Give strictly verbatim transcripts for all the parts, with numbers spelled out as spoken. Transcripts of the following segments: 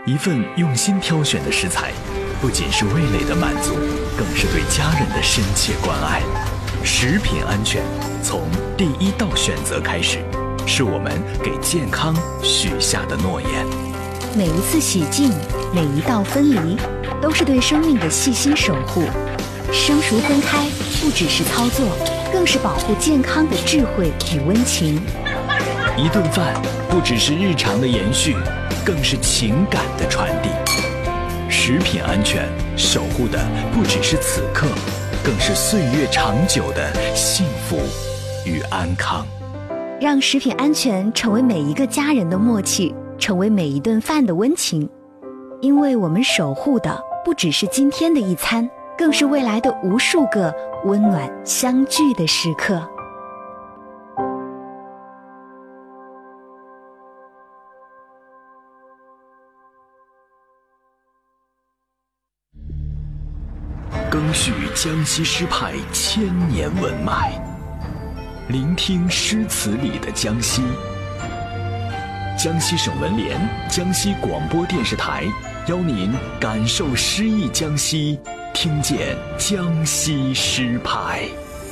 一份用心挑选的食材，不仅是味蕾的满足，更是对家人的深切关爱。食品安全从第一道选择开始，是我们给健康许下的诺言。 每一次洗净，每一道分离，都是对生命的细心守护。生熟分开不只是操作，更是保护健康的智慧与温情。 一顿饭不只是日常的延续，更是情感的传递。食品安全守护的不只是此刻，更是岁月长久的幸福与安康。 让食品安全成为每一个家人的默契，成为每一顿饭的温情。因为我们守护的不只是今天的一餐，更是未来的无数个温暖相聚的时刻。 赓续江西诗派千年文脉，聆听诗词里的江西。江西省文联、江西广播电视台邀您感受诗意江西，听见江西诗派。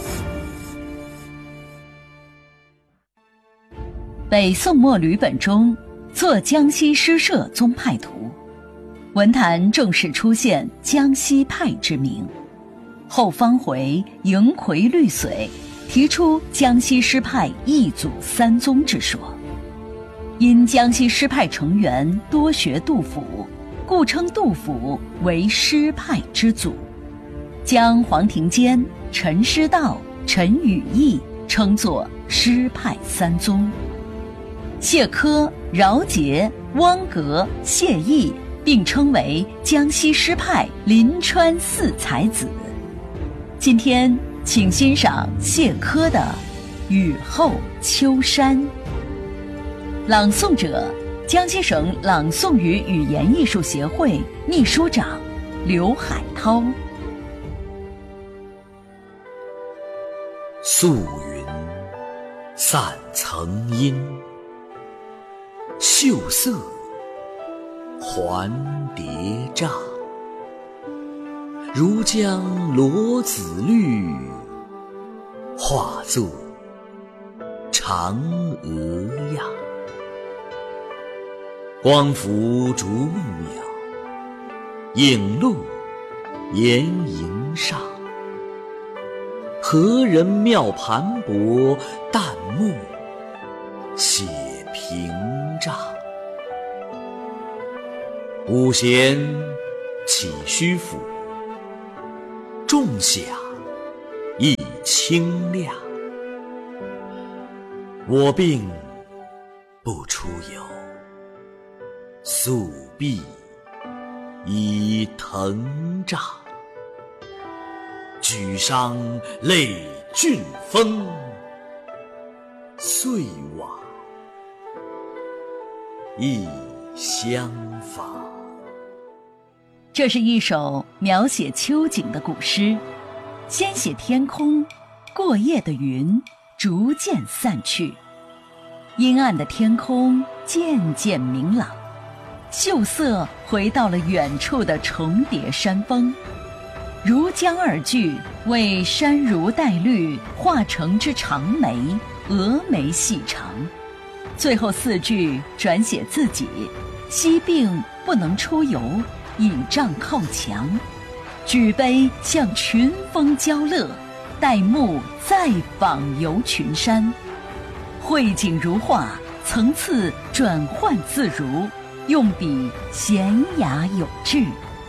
北宋末吕本中作江西诗社宗派图，文坛正式出现江西派之名。后方回迎葵绿水，提出江西诗派一祖三宗之说。因江西诗派成员多学杜甫，故称杜甫为诗派之祖，将黄庭坚、陈师道、陈与义称作诗派三宗。谢科、饶杰、汪格、谢毅并称为江西诗派临川四才子。今天请欣赏谢科的《雨后秋山》，朗诵者江西省朗诵与语言艺术协会秘书长刘海涛。 素云散层阴，秀色还叠嶂。如将罗子绿，化作嫦娥样。光伏逐梦鸟，影露岩营上。何人妙盘帛，淡墨写屏障。五弦起虚府，众响亦清亮。我病不出游，素壁以藤帐。举觞泪峻风，岁晚亦相仿。 这是一首描写秋景的古诗，先写天空，过夜的云逐渐散去，阴暗的天空渐渐明朗，秀色回到了远处的重叠山峰。如江二句为山如带绿，画成之长眉，峨眉细长。最后四句转写自己，惜病不能出游，倚杖靠墙，举杯向群峰交乐，待目再访游群山。绘景如画，层次转换自如，用笔娴雅有致。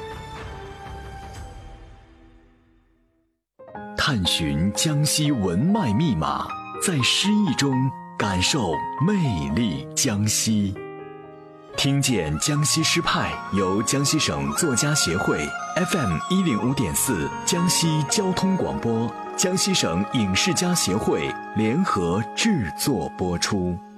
探寻江西文脉密码，在诗意中感受魅力江西。听见江西诗派由江西省作家协会 F M 一零五点四江西交通广播、江西省影视家协会联合制作播出。